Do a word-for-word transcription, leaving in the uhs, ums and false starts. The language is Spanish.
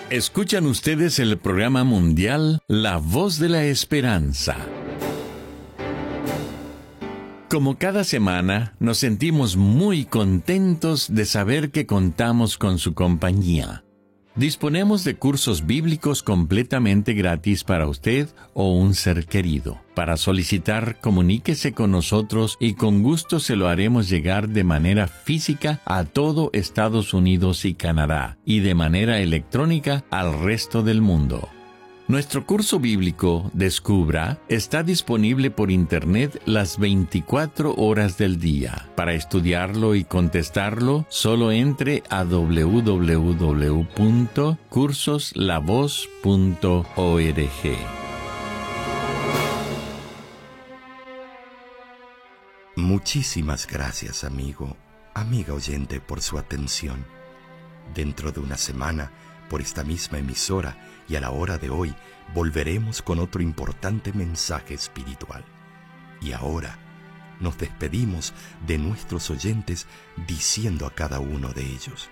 Escuchan ustedes el programa mundial La Voz de la Esperanza. Como cada semana, nos sentimos muy contentos de saber que contamos con su compañía. Disponemos de cursos bíblicos completamente gratis para usted o un ser querido. Para solicitar, comuníquese con nosotros y con gusto se lo haremos llegar de manera física a todo Estados Unidos y Canadá y de manera electrónica al resto del mundo. Nuestro curso bíblico Descubra está disponible por Internet las veinticuatro horas del día. Para estudiarlo y contestarlo, solo entre a doble u doble u doble u punto cursos la voz punto org. Muchísimas gracias, amigo, amiga oyente, por su atención. Dentro de una semana, por esta misma emisora y a la hora de hoy, volveremos con otro importante mensaje espiritual. Y ahora nos despedimos de nuestros oyentes diciendo a cada uno de ellos: